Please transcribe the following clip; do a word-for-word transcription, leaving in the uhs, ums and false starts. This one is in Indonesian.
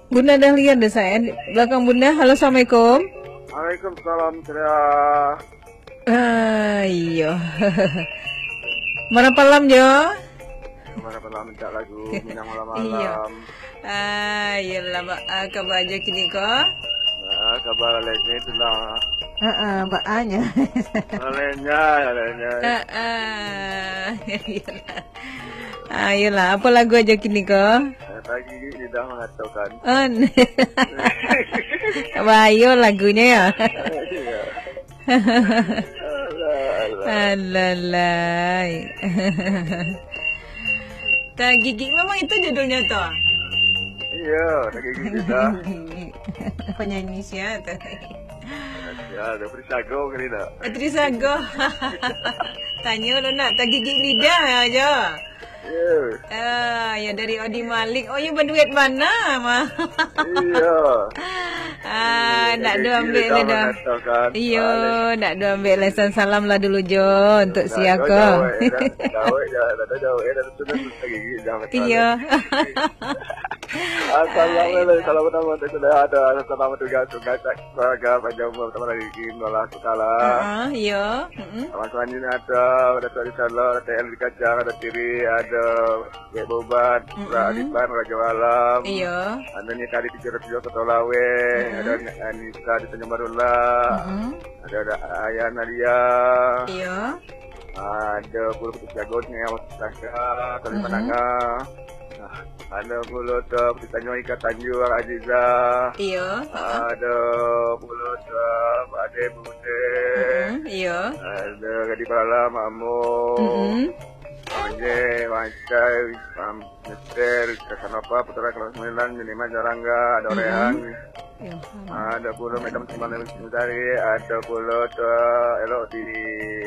Bunda Dahlia deh saya di belakang Bunda. Halo, assalamualaikum. Waalaikumsalam, Surya. Ah, iya. Mana malam Jo? Mana pernah minta lagu minang Iya. malam-malam. Ah, iyalah Mbak ah, kabar aja kini kok. Nah, kabar lainnya itulah. Heeh, Mbak A-nya. Lainnya, lainnya. Ah, ah, iyalah. Ah, iyalah. Apa lagu aja kini kok? Tadi lidah mengatakan. Oh, Bayo lagunya ya. Iya. Alalai. Tak gigi memang itu judulnya toh. Iya, lagi kita. Penyanyi siapa? Ya, ada Prisago kali dah. Trisago. Tanya lo nak tak gigi lidah aja. Iya. Ah, ya dari Odi Malik. Oh, ya berduit mana, mah? Iya. Ah, nak do ambil le dah. Mengatakan. Iyo, nak do ambil lesan salam lah dulu Jo untuk siapa? Jauh, jauh, jauh, jauh, dah sudah gigi jangan. Iya. Assalamualaikum, salam pertama untuk sudah ada, salam juga juga keluarga panjang umur teman lagi nolah sekala. Ah, iya. Heeh. Sama selanjutnya ada, ada tadi salah, ada yang dikacang, ada tiri, ada kayak bobat, ada Adipan, Raja Alam. Iya. Ada nih tadi tujuh ratus tujuh Ketolawe, ada Anissa di Tanjung Marula, ada ada Ayah Nadia. Iya. Ada bulu putih jagotnya yang Saka, Tali Menangah. Ada bulu top di Tanjung Ika Tanjung Aziza. Iya. Ada bulu top Ade Bude. Iya. Ada Gadi Pala Mamu. Anje Wancai Mam Mister Kasanova Putra kelas sembilan Minima Jarangga. Ada Orehan. Ada bulu Medan Sembilan Dari. Ada bulu top Elok di